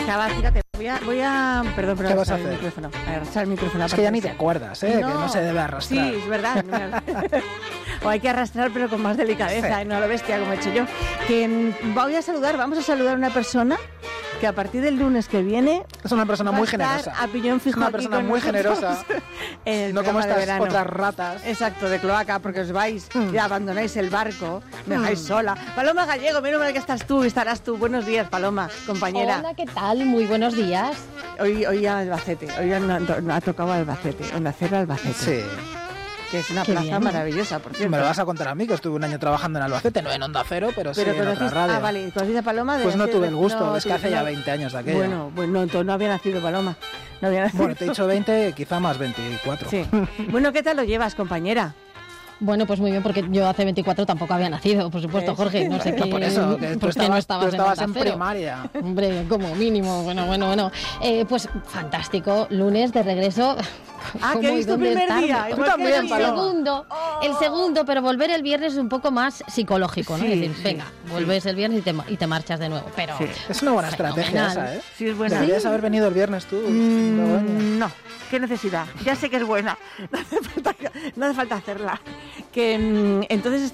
Acaba, fíjate, voy a perdón, ¿Qué vas a el hacer? micrófono. A arrastrar el micrófono. Es que ya ni te acuerdas, que no se debe arrastrar. Sí, es verdad. O hay que arrastrar, pero con más delicadeza, Sí. y no a lo bestia, como he hecho yo. Vamos a saludar a una persona que a partir del lunes que viene Es una persona va muy a estar generosa. a piñón fijo Es una aquí persona con muy nosotros generosa. en el No como programa de estas verano. otras ratas. Exacto, de cloaca, porque os vais y abandonáis el barco, me dejáis sola. Paloma Gallego, menos mal que estarás tú. Buenos días, Paloma, compañera. Hola, ¿qué tal? Muy buenos días. Hoy a Albacete, hoy ha tocado Albacete, Onda Cero Albacete, Sí. que es una Qué plaza bien. maravillosa, por cierto. Me lo vas a contar a mí, que estuve un año trabajando en Albacete, no en Onda Cero, pero sí en otra conociste, radio. vale, ¿conociste a Paloma? Pues no Hace- tuve el gusto, no, es que hace ya no. 20 años de aquello. Bueno, entonces no había nacido Paloma. No había nacido. Bueno, te he dicho 20, quizá más 24. Sí. Bueno, ¿qué tal lo llevas, compañera? Bueno, pues muy bien, porque yo hace 24 tampoco había nacido, por supuesto, Jorge. No sé qué. Por eso, que tú ¿por qué no estabas tú estabas en en Onda Cero? primaria. Hombre, como mínimo. Bueno. Pues fantástico, lunes de regreso. Ah, que ¿Cómo y es tu dónde primer estarme? día. Tú igual que también, el mío. Paloma. El segundo, pero volver el viernes es un poco más psicológico, ¿no? Sí, es decir, sí, venga, vuelves el viernes y te marchas de nuevo. Pero Sí. Es una buena estrategia fenomenal. esa, ¿eh? Sí, es buena. Deberías haber venido el viernes tú. Begoña. No, qué necesidad. Ya sé que es buena. No hace falta hacerla. Que entonces